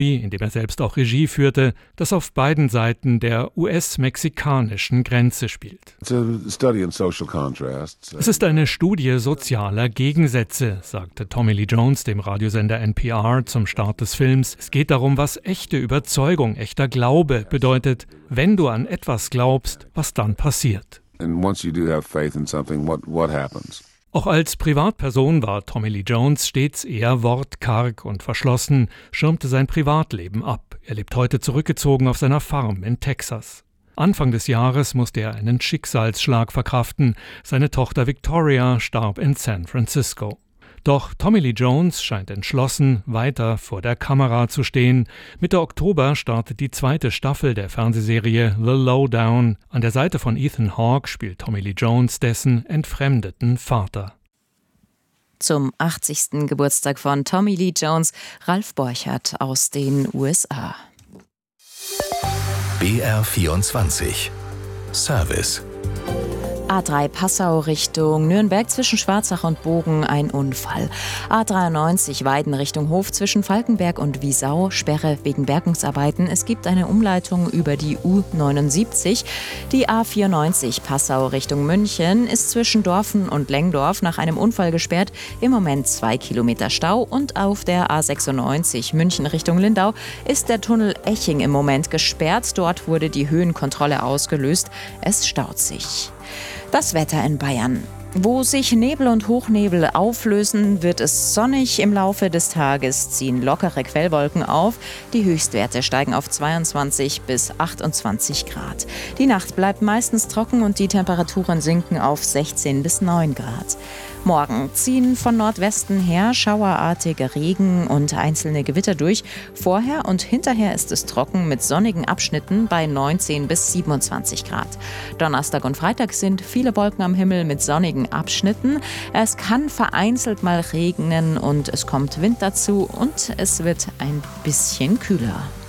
in dem er selbst auch Regie führte, das auf beiden Seiten der US-mexikanischen Grenze spielt. Es ist eine Studie sozialer Gegensätze, sagte Tommy Lee Jones dem Radiosender NPR zum Start des Films. Es geht darum, was echte Überzeugung, echter Glaube bedeutet, wenn du an etwas glaubst, was dann passiert. Auch als Privatperson war Tommy Lee Jones stets eher wortkarg und verschlossen, schirmte sein Privatleben ab. Er lebt heute zurückgezogen auf seiner Farm in Texas. Anfang des Jahres musste er einen Schicksalsschlag verkraften. Seine Tochter Victoria starb in San Francisco. Doch Tommy Lee Jones scheint entschlossen, weiter vor der Kamera zu stehen. Mitte Oktober startet die 2. Staffel der Fernsehserie The Lowdown. An der Seite von Ethan Hawke spielt Tommy Lee Jones dessen entfremdeten Vater. Zum 80. Geburtstag von Tommy Lee Jones, Ralf Borchert aus den USA. BR24 Service. A3 Passau Richtung Nürnberg zwischen Schwarzach und Bogen ein Unfall. A93 Weiden Richtung Hof zwischen Falkenberg und Wiesau, Sperre wegen Bergungsarbeiten. Es gibt eine Umleitung über die U79. Die A94 Passau Richtung München ist zwischen Dorfen und Lengdorf nach einem Unfall gesperrt. Im Moment 2 Kilometer Stau und auf der A96 München Richtung Lindau ist der Tunnel Eching im Moment gesperrt. Dort wurde die Höhenkontrolle ausgelöst. Es staut sich. Das Wetter in Bayern. Wo sich Nebel und Hochnebel auflösen, wird es sonnig. Im Laufe des Tages ziehen lockere Quellwolken auf. Die Höchstwerte steigen auf 22 bis 28 Grad. Die Nacht bleibt meistens trocken und die Temperaturen sinken auf 16 bis 9 Grad. Morgen ziehen von Nordwesten her schauerartige Regen und einzelne Gewitter durch. Vorher und hinterher ist es trocken mit sonnigen Abschnitten bei 19 bis 27 Grad. Donnerstag und Freitag sind viele Wolken am Himmel mit sonnigen Abschnitten. Es kann vereinzelt mal regnen und es kommt Wind dazu und es wird ein bisschen kühler.